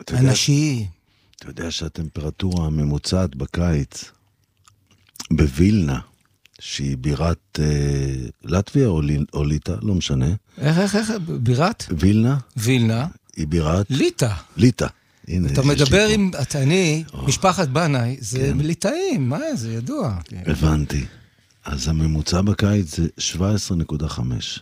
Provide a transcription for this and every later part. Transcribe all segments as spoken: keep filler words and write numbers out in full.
אנשי. אתה יודע שהטמפרטורה הממוצעת בקיץ בווילנה, שהיא בירת אה, לטביה או, או ליטה, לא משנה. איך, איך, איך, בירת? וילנה? וילנה. היא בירת? ליטה. ליטה. הנה, אתה מדבר עם, אתה אני, או, משפחת בנאי, זה כן. ליטאים, מה זה, ידוע. הבנתי. אז הממוצע בקיץ זה שבע עשרה נקודה חמש.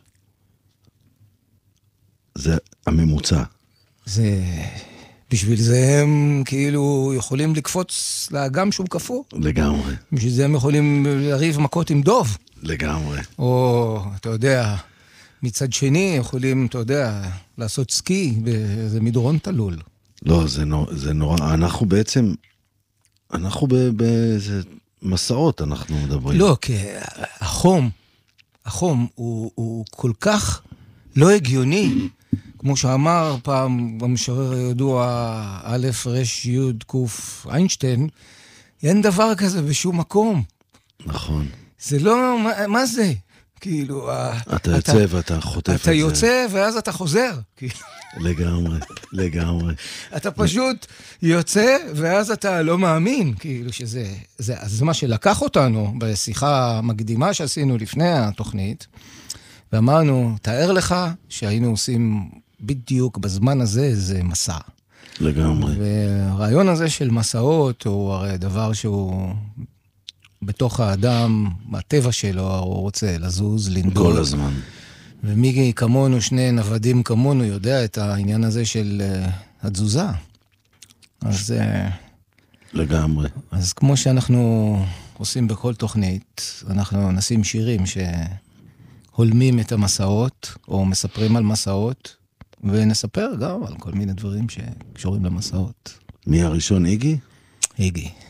זה הממוצע. זה... בשביל זה הם כאילו יכולים לקפוץ לאגם שהוא קפוא. לגמרי. בשביל זה הם יכולים לריב מכות עם דוב. לגמרי. או, אתה יודע, מצד שני יכולים, אתה יודע, לעשות סקי באיזה מדרון תלול. לא, זה נורא, זה נורא. אנחנו בעצם, אנחנו באיזה מסעות אנחנו מדברים. לא, כי החום, החום הוא, הוא כל כך לא הגיוני, כמו שאמר פעם במשורר הידוע, א' רש י' קוף איינשטיין, אין דבר כזה בשום מקום. נכון. זה לא, מה, מה זה? כאילו, אתה יוצא ואתה חוטף את זה. אתה יוצא ואז אתה חוזר. לגמרי, לגמרי. אתה פשוט יוצא ואז אתה לא מאמין, כאילו שזה, זה, זה מה שלקח אותנו בשיחה המקדימה שעשינו לפני התוכנית, ואמרנו, תאר לך שהיינו עושים בדיוק בזמן הזה, זה מסע. לגמרי. והרעיון הזה של מסעות הוא הרי דבר שהוא בתוך האדם, הטבע שלו, הוא רוצה לזוז, לנדוד. כל הזמן. ומי כמונו, שני נוודים כמונו, יודע את העניין הזה של uh, התזוזה. אז, uh, לגמרי. אז כמו שאנחנו עושים בכל תוכנית, אנחנו נשים שירים שהולמים את המסעות, או מספרים על מסעות, ונספר גם על כל מיני דברים שקשורים למסעות. מי הראשון, איגי? איגי.